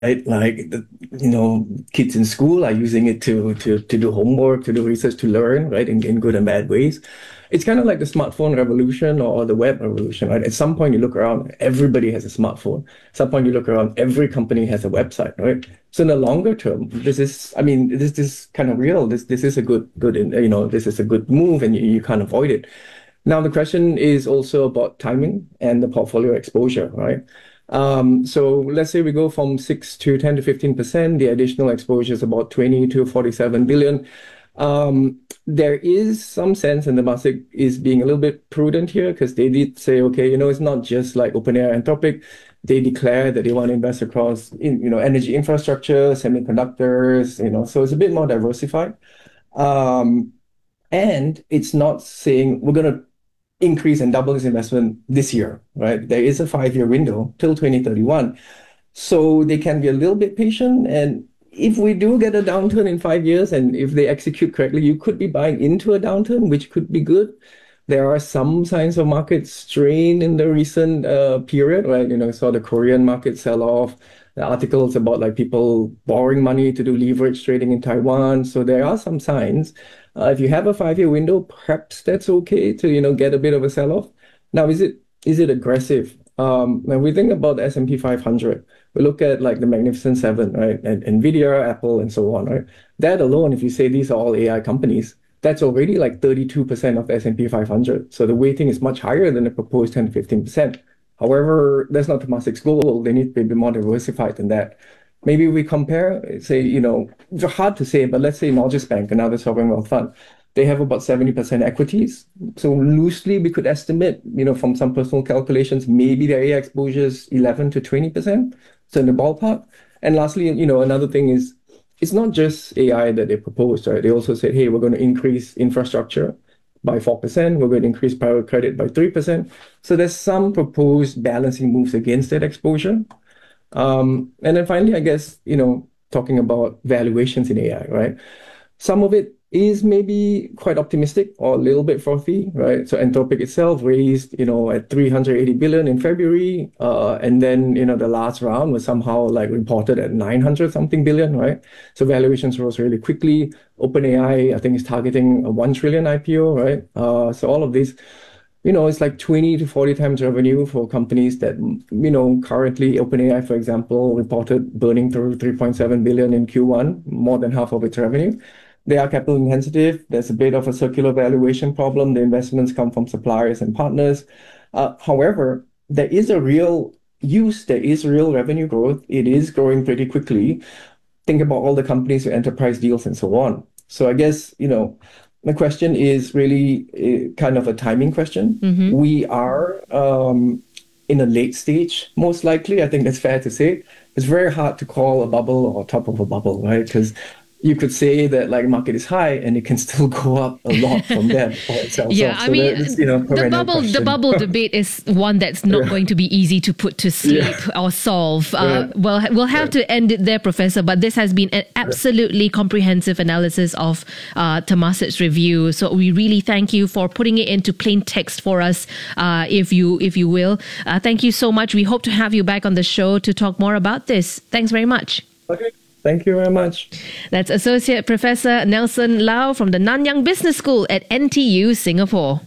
Like kids in school are using it to do homework, to do research, to learn, right? In good and bad ways. It's kind of like the smartphone revolution or the web revolution, right? At some point you look around, everybody has a smartphone. At some point you look around, every company has a website, right? So in the longer term, this is kind of real. This is a this is a good move, and you can't avoid it. Now the question is also about timing and the portfolio exposure, right? So let's say we go from 6 to 10 to 15%, the additional exposure is about 20 to 47 billion. There is some sense, and the market is being a little bit prudent here because they did say, okay, it's not just like OpenAI and Anthropic. They declare that they want to invest across, energy infrastructure, semiconductors, so it's a bit more diversified. And it's not saying we're going to increase and double this investment this year, right? There is a 5-year window till 2031. So they can be a little bit patient. And if we do get a downturn in 5 years, and if they execute correctly, you could be buying into a downturn, which could be good. There are some signs of market strain in the recent period, right? Saw the Korean market sell off. The articles about like people borrowing money to do leverage trading in Taiwan. So there are some signs. If you have a 5-year window, perhaps that's okay to get a bit of a sell-off. Now, is it aggressive? When we think about the S&P 500, we look at like the Magnificent Seven, right? And Nvidia, Apple, and so on, right? That alone, if you say these are all AI companies, that's already like 32% of the S&P 500. So the weighting is much higher than the proposed 10 to 15%. However, that's not Temasek's goal. They need to be a bit more diversified than that. Maybe we compare, say, it's hard to say, but let's say Norges Bank, another sovereign wealth fund, they have about 70% equities. So loosely, we could estimate, from some personal calculations, maybe their AI exposure is 11 to 20%. So in the ballpark. And lastly, another thing is, it's not just AI that they proposed, right? They also said, hey, we're going to increase infrastructure by 4%. We're going to increase private credit by 3%. So there's some proposed balancing moves against that exposure. And then finally, I guess, talking about valuations in AI, right? Some of it is maybe quite optimistic or a little bit frothy, right? So Anthropic itself raised, at 380 billion in February. And then, the last round was somehow like reported at 900 something billion, right? So valuations rose really quickly. OpenAI, I think, is targeting a 1 trillion IPO, right? So all of these, it's like 20 to 40 times revenue for companies that, currently OpenAI, for example, reported burning through 3.7 billion in Q1, more than half of its revenue. They are capital intensive. There's a bit of a circular valuation problem. The investments come from suppliers and partners. However, there is a real use, there is real revenue growth. It is growing pretty quickly. Think about all the companies with enterprise deals and so on. So I guess, my question is really kind of a timing question. Mm-hmm. We are in a late stage, most likely. I think that's fair to say. It's very hard to call a bubble or top of a bubble, right? Because you could say that like market is high and it can still go up a lot from there before it sells Yeah, off. I So mean, the bubble debate is one that's not going to be easy to put to sleep or solve. Well, we'll have to end it there, Professor. But this has been an absolutely comprehensive analysis of Temasek's review. So we really thank you for putting it into plain text for us, if you will. Thank you so much. We hope to have you back on the show to talk more about this. Thanks very much. Okay. Thank you very much. That's Associate Professor Nelson Lau from the Nanyang Business School at NTU Singapore.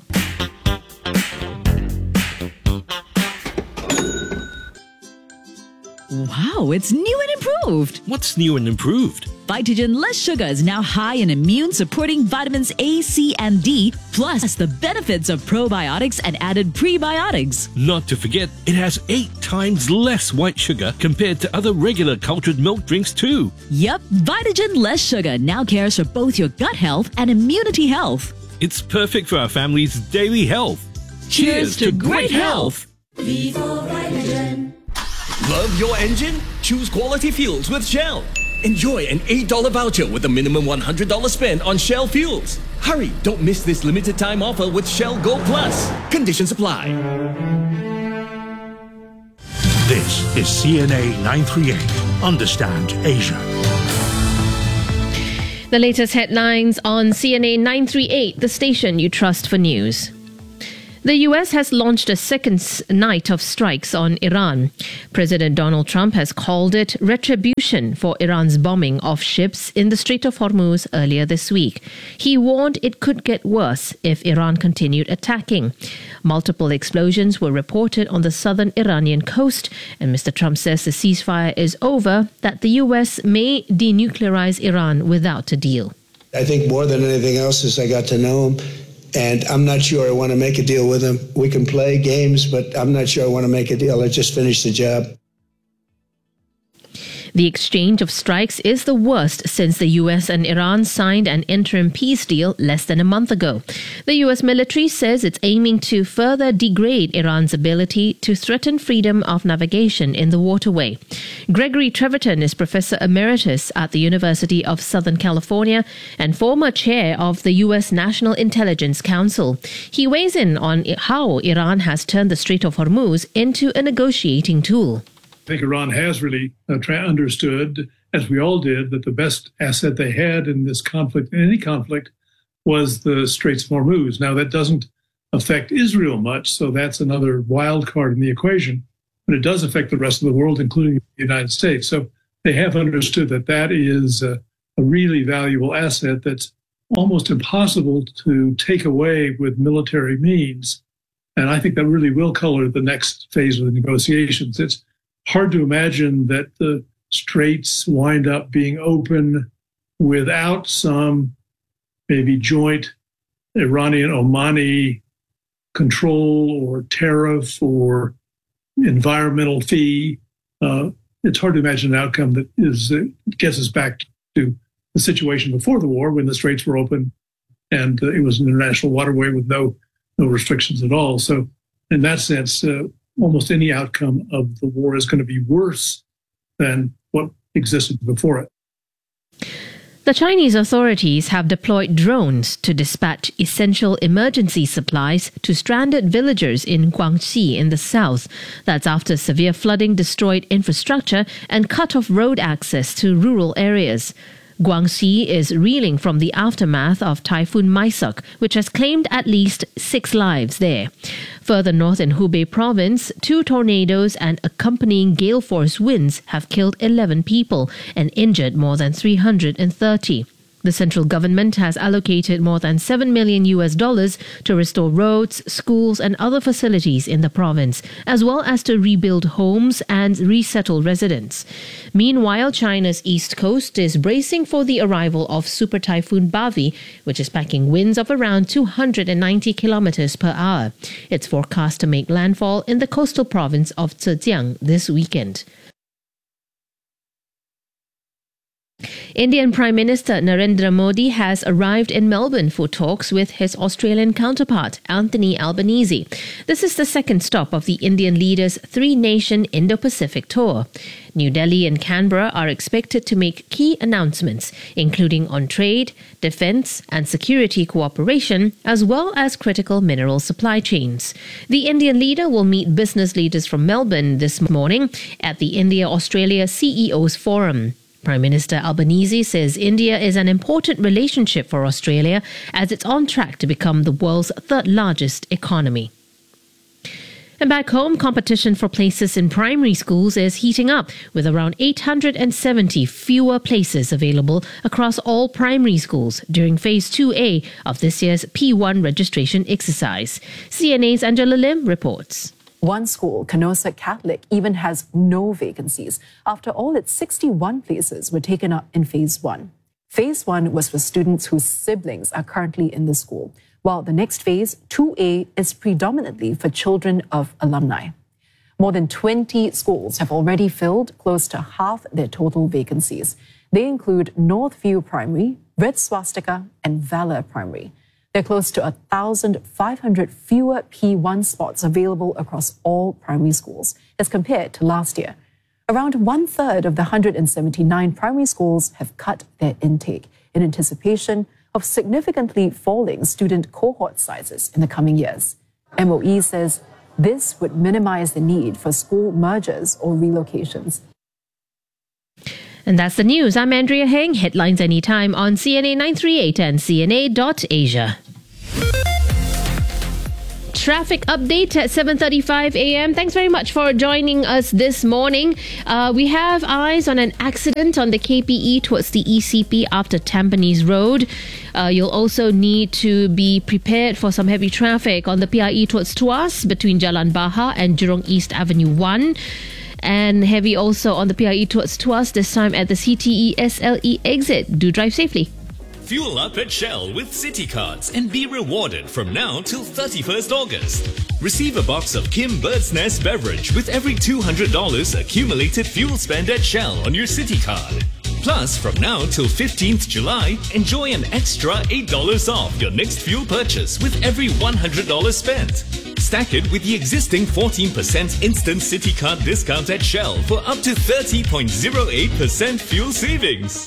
Wow, it's new and improved. What's new and improved? Vitagen Less Sugar is now high in immune-supporting vitamins A, C, and D, plus the benefits of probiotics and added prebiotics. Not to forget, it has 8 times less white sugar compared to other regular cultured milk drinks too. Yep, Vitagen Less Sugar now cares for both your gut health and immunity health. It's perfect for our family's daily health. Cheers to great health! Vivo Vitagen. Love your engine? Choose quality fuels with Shell. Enjoy an $8 voucher with a minimum $100 spend on Shell fuels. Hurry, don't miss this limited time offer with Shell Go Plus. Conditions apply. This is CNA 938. Understand Asia. The latest headlines on CNA 938, the station you trust for news. The US has launched a second night of strikes on Iran. President Donald Trump has called it retribution for Iran's bombing of ships in the Strait of Hormuz earlier this week. He warned it could get worse if Iran continued attacking. Multiple explosions were reported on the southern Iranian coast, and Mr. Trump says the ceasefire is over, that the US may denuclearize Iran without a deal. I think more than anything else is I got to know him. And I'm not sure I want to make a deal with him. We can play games, but I'm not sure I want to make a deal. I just finished the job. The exchange of strikes is the worst since the US and Iran signed an interim peace deal less than a month ago. The US military says it's aiming to further degrade Iran's ability to threaten freedom of navigation in the waterway. Gregory Treverton is Professor Emeritus at the University of Southern California and former chair of the US National Intelligence Council. He weighs in on how Iran has turned the Strait of Hormuz into a negotiating tool. I think Iran has really understood, as we all did, that the best asset they had in this conflict, in any conflict, was the Straits of Hormuz. Now, that doesn't affect Israel much, so that's another wild card in the equation, but it does affect the rest of the world, including the United States. So they have understood that that is a really valuable asset that's almost impossible to take away with military means. And I think that really will color the next phase of the negotiations. It's hard to imagine that the straits wind up being open without some maybe joint Iranian-Omani control or tariff or environmental fee. It's hard to imagine an outcome that gets us back to the situation before the war when the straits were open and it was an international waterway with no restrictions at all. So in that sense, almost any outcome of the war is going to be worse than what existed before it. The Chinese authorities have deployed drones to dispatch essential emergency supplies to stranded villagers in Guangxi in the south. That's after severe flooding destroyed infrastructure and cut off road access to rural areas. Guangxi is reeling from the aftermath of Typhoon Maisok, which has claimed at least 6 lives there. Further north in Hubei province, 2 tornadoes and accompanying gale force winds have killed 11 people and injured more than 330. The central government has allocated more than $7 million to restore roads, schools and other facilities in the province, as well as to rebuild homes and resettle residents. Meanwhile, China's east coast is bracing for the arrival of Super Typhoon Bavi, which is packing winds of around 290 kilometers per hour. It's forecast to make landfall in the coastal province of Zhejiang this weekend. Indian Prime Minister Narendra Modi has arrived in Melbourne for talks with his Australian counterpart, Anthony Albanese. This is the second stop of the Indian leader's 3-nation Indo-Pacific tour. New Delhi and Canberra are expected to make key announcements, including on trade, defence and security cooperation, as well as critical mineral supply chains. The Indian leader will meet business leaders from Melbourne this morning at the India-Australia CEOs Forum. Prime Minister Albanese says India is an important relationship for Australia as it's on track to become the world's 3rd largest economy. And back home, competition for places in primary schools is heating up, with around 870 fewer places available across all primary schools during Phase 2A of this year's P1 registration exercise. CNA's Angela Lim reports. One school, Canossa Catholic, even has no vacancies after all its 61 places were taken up in Phase 1. Phase 1 was for students whose siblings are currently in the school, while the next phase, 2A, is predominantly for children of alumni. More than 20 schools have already filled close to half their total vacancies. They include Northview Primary, Red Swastika, and Valor Primary. There are close to 1,500 fewer P1 spots available across all primary schools as compared to last year. Around 1/3 of the 179 primary schools have cut their intake in anticipation of significantly falling student cohort sizes in the coming years. MOE says this would minimize the need for school mergers or relocations. And that's the news. I'm Andrea Heng. Headlines anytime on CNA 938 and CNA.Asia. traffic update at 7:35 a.m. Thanks very much for joining us this morning. We have eyes on an accident on the KPE towards the ECP after Tampines Road. You'll also need to be prepared for some heavy traffic on the PIE towards Tuas between Jalan Bahar and Jurong East Avenue 1. And heavy also on the PIE towards Tuas, this time at the CTE SLE exit. Do drive safely. Fuel up at Shell with City Cards and be rewarded from now till 31st August. Receive a box of Kim Bird's Nest beverage with every $200 accumulated fuel spend at Shell on your City Card. Plus, from now till 15th July, enjoy an extra $8 off your next fuel purchase with every $100 spent. Stack it with the existing 14% instant City Card discount at Shell for up to 30.08% fuel savings.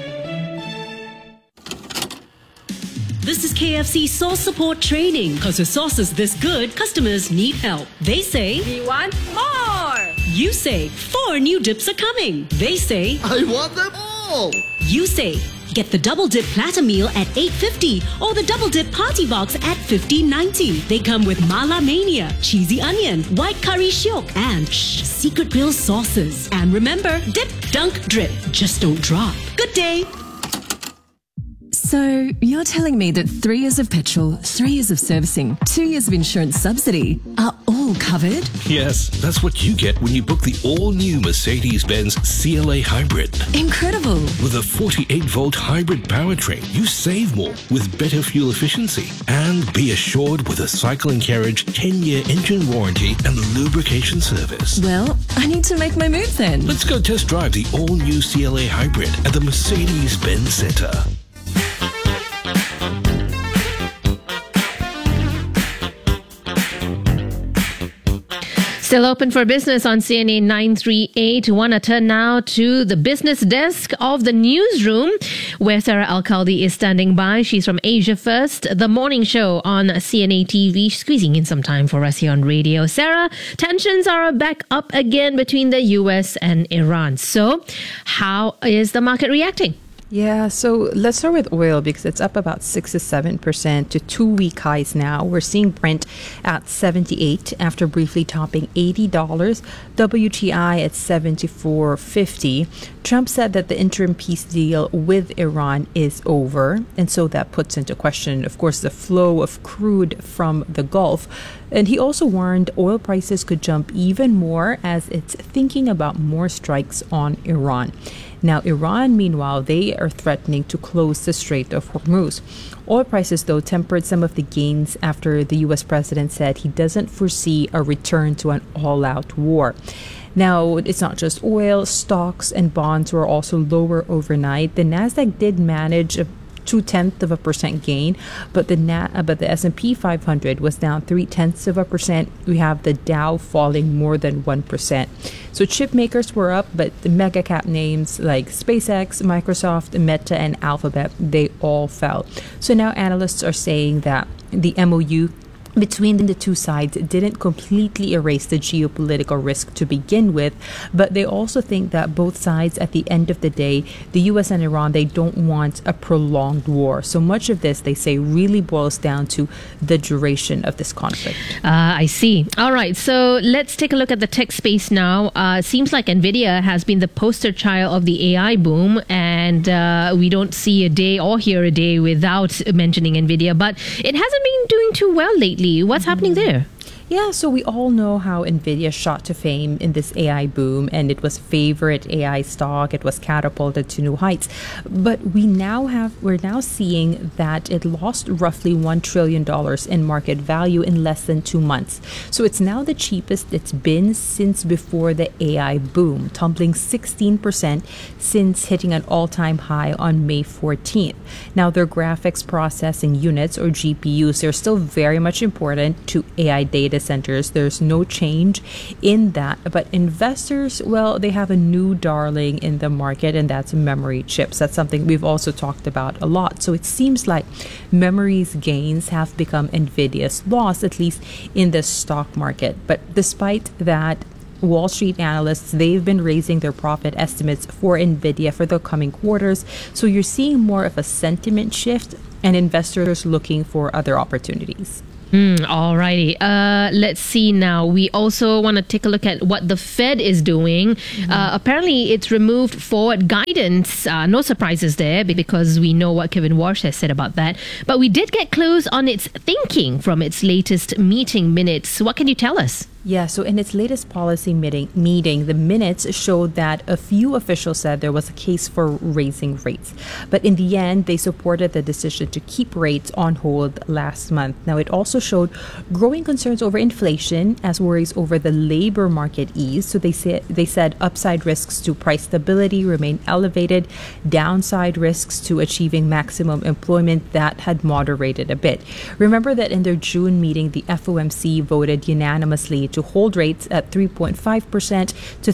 This is KFC Sauce Support Training. Because with sauces this good, customers need help. They say, we want more. You say, 4 new dips are coming. They say, I want them all. You say, get the Double Dip Platter Meal at $8.50 or the Double Dip Party Box at $15.90. They come with Mala Mania, Cheesy Onion, White Curry Shiok, and Secret Grill sauces. And remember, dip, dunk, drip. Just don't drop. Good day. So, you're telling me that 3 years of petrol, 3 years of servicing, 2 years of insurance subsidy are all covered? Yes, that's what you get when you book the all-new Mercedes-Benz CLA Hybrid. Incredible! With a 48-volt hybrid powertrain, you save more with better fuel efficiency. And be assured with a Cycle and Carriage 10-year engine warranty and lubrication service. Well, I need to make my move then. Let's go test drive the all-new CLA Hybrid at the Mercedes-Benz Centre. Still open for business on CNA 938. Want to turn now to the business desk of the newsroom, where Sarah Alcaldi is standing by. She's from Asia First, the morning show on CNA TV, squeezing in some time for us here on radio. Sarah, tensions are back up again between the US and Iran. So, how is the market reacting? Yeah, so let's start with oil because it's up about 6 to 7% to 2-week highs now. We're seeing Brent at 78 after briefly topping $80, WTI at 74.50. Trump said that the interim peace deal with Iran is over, and so that puts into question, of course, the flow of crude from the Gulf. And he also warned oil prices could jump even more as it's thinking about more strikes on Iran. Now, Iran, meanwhile, they are threatening to close the Strait of Hormuz. Oil prices, though, tempered some of the gains after the U.S. president said he doesn't foresee a return to an all-out war. Now, it's not just oil. Stocks and bonds were also lower overnight. The Nasdaq did manage a 0.2% gain, but the S&P 500 was down 0.3%. We have the Dow falling more than 1%. So chip makers were up, but the mega cap names like SpaceX, Microsoft, Meta, and Alphabet, they all fell. So now analysts are saying that the MOU between the two sides didn't completely erase the geopolitical risk to begin with, but they also think that both sides, at the end of the day, the U.S. and Iran, they don't want a prolonged war. So much of this, they say, really boils down to the duration of this conflict. I see. All right, so let's take a look at the tech space now. Seems like NVIDIA has been the poster child of the AI boom, and we don't see a day or hear a day without mentioning NVIDIA, but it hasn't been doing too well lately. What's happening there? Yeah, so we all know how NVIDIA shot to fame in this AI boom, and it was favorite AI stock. It was catapulted to new heights. But we're now seeing that it lost roughly $1 trillion in market value in less than 2 months. So it's now the cheapest it's been since before the AI boom, tumbling 16% since hitting an all-time high on May 14th. Now, their graphics processing units, or GPUs, they're still very much important to AI data centers. There's no change in that, but investors, well, they have a new darling in the market, and that's memory chips. That's something we've also talked about a lot. So it seems like memory's gains have become NVIDIA's loss, at least in the stock market. But despite that, Wall Street analysts, they've been raising their profit estimates for NVIDIA for the coming quarters. So you're seeing more of a sentiment shift and investors looking for other opportunities. All righty. Let's see now. We also want to take a look at what the Fed is doing. Apparently, it's removed forward guidance. No surprises there because we know what Kevin Warsh has said about that. But we did get clues on its thinking from its latest meeting minutes. What can you tell us? Yeah, so in its latest policy meeting, the minutes showed that a few officials said there was a case for raising rates. But in the end, they supported the decision to keep rates on hold last month. Now, it also showed growing concerns over inflation as worries over the labor market ease. So they said upside risks to price stability remain elevated, downside risks to achieving maximum employment that had moderated a bit. Remember that in their June meeting, the FOMC voted unanimously to hold rates at 3.5% to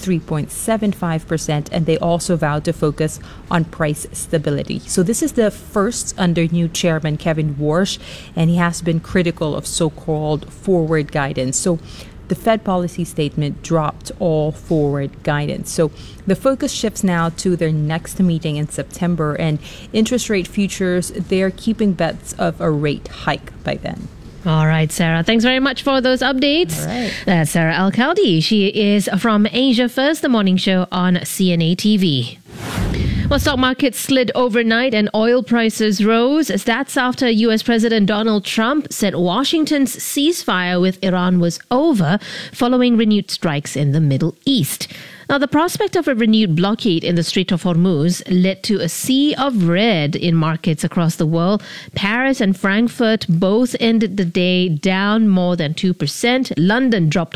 3.75%, and they also vowed to focus on price stability. So this is the first under new chairman Kevin Warsh, and he has been critical of so-called forward guidance. So the Fed policy statement dropped all forward guidance. So the focus shifts now to their next meeting in September, and interest rate futures, they're keeping bets of a rate hike by then. All right, Sarah. Thanks very much for those updates. All right. That's Sarah Al-Khaldi. She is from Asia First, the morning show on CNA TV. Well, stock markets slid overnight and oil prices rose. That's after US President Donald Trump said Washington's ceasefire with Iran was over following renewed strikes in the Middle East. Now, the prospect of a renewed blockade in the Strait of Hormuz led to a sea of red in markets across the world. Paris and Frankfurt both ended the day down more than 2%. London dropped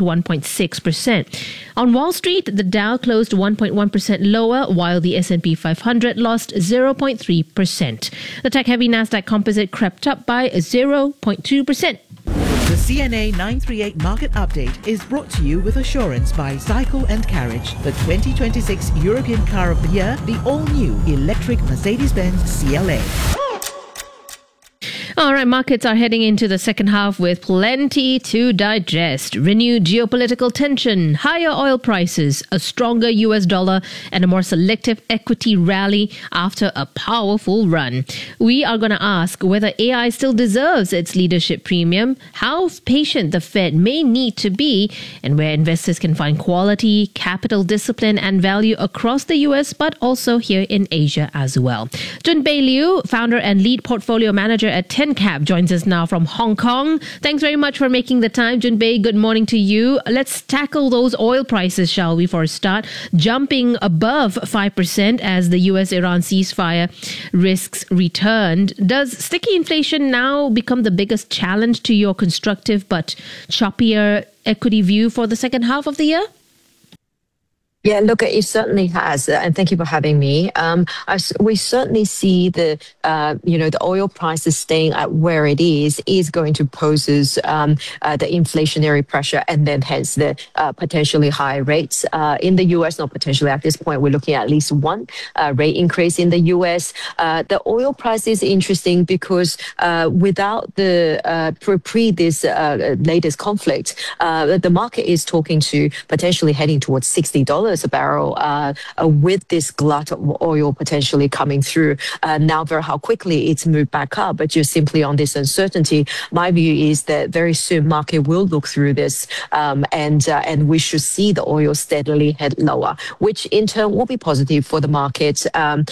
1.6%. On Wall Street, the Dow closed 1.1% lower, while the S&P 500 lost 0.3%. The tech-heavy Nasdaq Composite crept up by 0.2%. The CNA 938 Market Update is brought to you with assurance by Cycle and Carriage, the 2026 European Car of the Year, the all-new electric Mercedes-Benz CLA. All right, markets are heading into the second half with plenty to digest. Renewed geopolitical tension, higher oil prices, a stronger US dollar, and a more selective equity rally after a powerful run. We are going to ask whether AI still deserves its leadership premium, how patient the Fed may need to be, and where investors can find quality, capital discipline, and value across the US, but also here in Asia as well. Junpei Liu, founder and lead portfolio manager at TenCap, joins us now from Hong Kong. Thanks very much for making the time, Junpei. Good morning to you. Let's tackle those oil prices, shall we, for a start? Jumping above 5% as the US-Iran ceasefire risks returned. Does sticky inflation now become the biggest challenge to your constructive but choppier equity view for the second half of the year? Yeah, look, it certainly has, and thank you for having me. We certainly see the oil prices staying at where it is going to poses the inflationary pressure, and then hence the potentially high rates in the U.S. Not potentially, at this point, we're looking at least one rate increase in the U.S. The oil price is interesting because without the pre this latest conflict, the market is talking to potentially heading towards $60 a barrel with this glut of oil potentially coming through. Now, how quickly it's moved back up, but just simply on this uncertainty, my view is that very soon market will look through this and we should see the oil steadily head lower, which in turn will be positive for the market and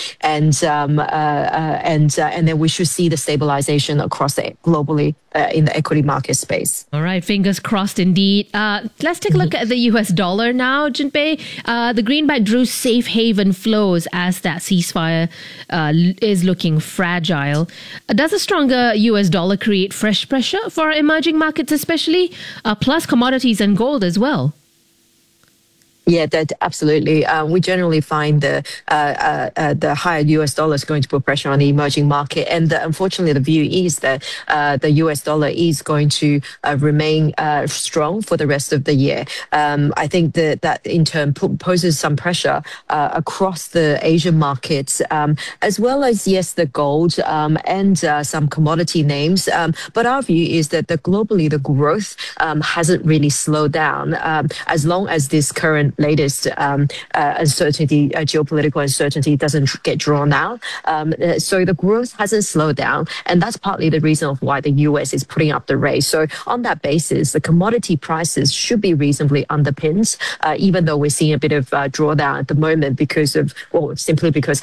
then we should see the stabilization across globally in the equity market space. All right, fingers crossed indeed. Let's take a look at the US dollar now, Junpei. The greenback drew safe haven flows as that ceasefire is looking fragile. Does a stronger US dollar create fresh pressure for emerging markets especially, plus commodities and gold as well? Yeah, that absolutely. We generally find the higher US dollar is going to put pressure on the emerging market, and unfortunately, the view is that the US dollar is going to remain strong for the rest of the year. I think that in turn poses some pressure across the Asian markets, as well as the gold and some commodity names. But our view is that globally the growth hasn't really slowed down as long as this current latest uncertainty, geopolitical uncertainty doesn't get drawn out. So the growth hasn't slowed down, and that's partly the reason of why the US is putting up the rate. So on that basis, the commodity prices should be reasonably underpinned, even though we're seeing a bit of drawdown at the moment because of, simply because